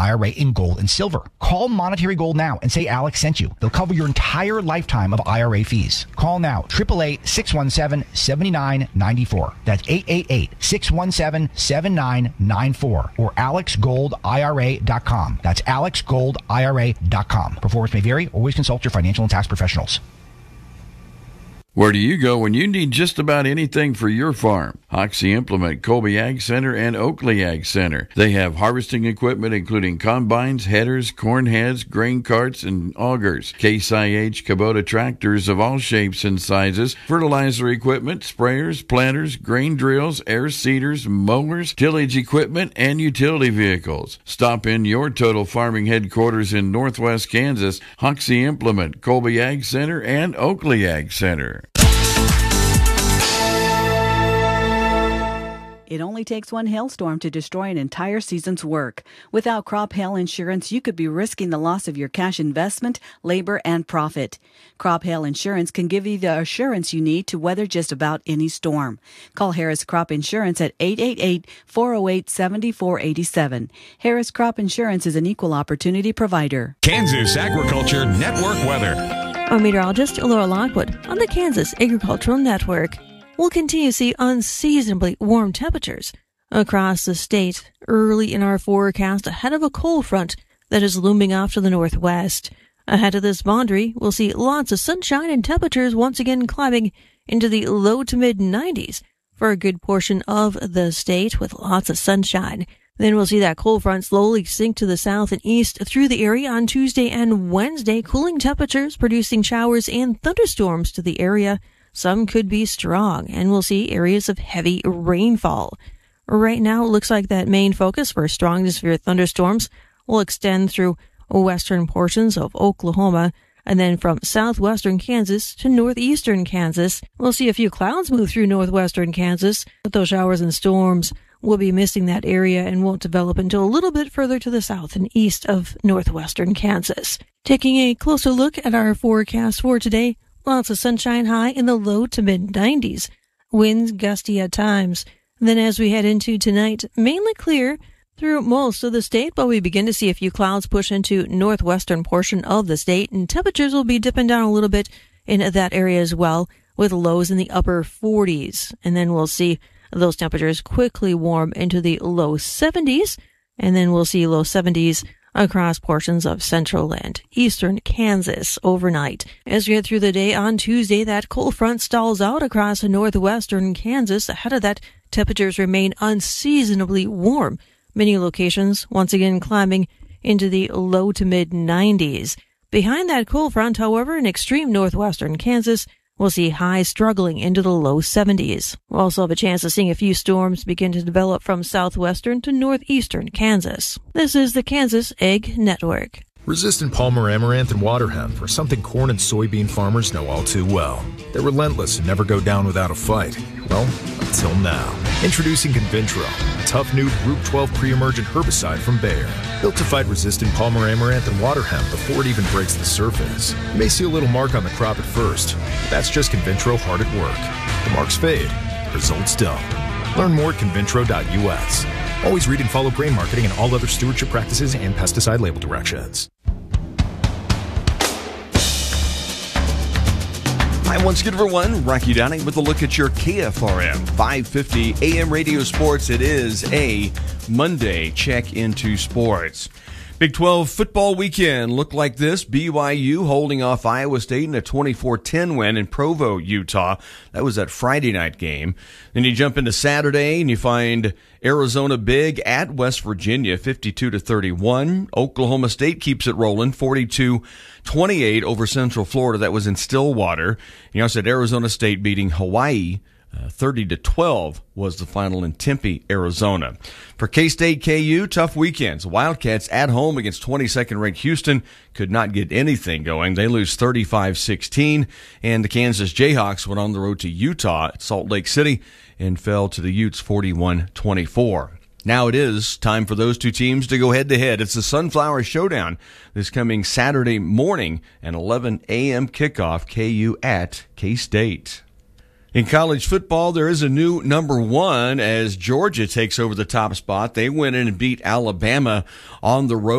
IRA in gold and silver. Call Monetary Gold now and say Alex sent you. They'll cover your entire lifetime of IRA fees. Call now, 888-617-7994. That's 888-617-7994 or alexgoldira.com. That's alexgoldira.com. Performance may vary. Always consult your financial and tax professionals. Where do you go when you need just about anything for your farm? Hoxie Implement, Colby Ag Center, and Oakley Ag Center. They have harvesting equipment including combines, headers, corn heads, grain carts, and augers. Case IH Kubota tractors of all shapes and sizes, fertilizer equipment, sprayers, planters, grain drills, air seeders, mowers, tillage equipment, and utility vehicles. Stop in your Total Farming headquarters in Northwest Kansas, Hoxie Implement, Colby Ag Center, and Oakley Ag Center. It only takes one hailstorm to destroy an entire season's work. Without crop hail insurance, you could be risking the loss of your cash investment, labor, and profit. Crop hail insurance can give you the assurance you need to weather just about any storm. Call Harris Crop Insurance at 888-408-7487. Harris Crop Insurance is an equal opportunity provider. Kansas Agriculture Network weather. I'm meteorologist Laura Lockwood on the Kansas Agricultural Network. We'll continue to see unseasonably warm temperatures across the state early in our forecast ahead of a cold front that is looming off to the northwest. Ahead of this boundary, we'll see lots of sunshine and temperatures once again climbing into the low to mid 90s for a good portion of the state with lots of sunshine. Then we'll see that cold front slowly sink to the south and east through the area on Tuesday and Wednesday, cooling temperatures producing showers and thunderstorms to the area. Some could be strong, and we'll see areas of heavy rainfall. Right now, it looks like that main focus for strong to severe thunderstorms will extend through western portions of Oklahoma, and then from southwestern Kansas to northeastern Kansas. We'll see a few clouds move through northwestern Kansas, but those showers and storms will be missing that area and won't develop until a little bit further to the south and east of northwestern Kansas. Taking a closer look at our forecast for today, lots of sunshine, high in the low to mid-90s. Winds gusty at times. Then as we head into tonight, mainly clear through most of the state, but we begin to see a few clouds push into northwestern portion of the state, and temperatures will be dipping down a little bit in that area as well, with lows in the upper 40s. And then we'll see those temperatures quickly warm into the low 70s, and then we'll see low 70s across portions of central and eastern Kansas overnight. As we head through the day on Tuesday, that cold front stalls out across northwestern Kansas. Ahead of that, temperatures remain unseasonably warm. Many locations once again climbing into the low to mid 90s. Behind that cold front, however, in extreme northwestern Kansas, we'll see highs struggling into the low 70s. We'll also have a chance of seeing a few storms begin to develop from southwestern to northeastern Kansas. This is the Kansas Ag Network. Resistant Palmer Amaranth and water hemp are something corn and soybean farmers know all too well. They're relentless and never go down without a fight. Well, until now. Introducing Convintro, a tough new Group 12 pre-emergent herbicide from Bayer. Built to fight resistant Palmer Amaranth and water hemp before it even breaks the surface. You may see a little mark on the crop at first, but that's just Convintro hard at work. The marks fade, results don't. Learn more at convintro.us. Always read and follow grain marketing and all other stewardship practices and pesticide label directions. Hi, once again, everyone. Rocky Downing with a look at your KFRM 550 AM Radio Sports. It is a Monday check into sports. Big 12 football weekend looked like this. BYU holding off Iowa State in a 24-10 win in Provo, Utah. That was that Friday night game. Then you jump into Saturday and you find Arizona big at West Virginia, 52-31. Oklahoma State keeps it rolling, 42-28 over Central Florida. That was in Stillwater. You also had Arizona State beating Hawaii. 30-12 was the final in Tempe, Arizona. For K-State KU, tough weekends. Wildcats at home against 22nd ranked Houston could not get anything going. They lose 35-16, and the Kansas Jayhawks went on the road to Utah at Salt Lake City and fell to the Utes 41-24. Now it is time for those two teams to go head-to-head. It's the Sunflower Showdown this coming Saturday morning, an 11 a.m. kickoff, KU at K-State. In college football, there is a new number one as Georgia takes over the top spot. They went in and beat Alabama on the road.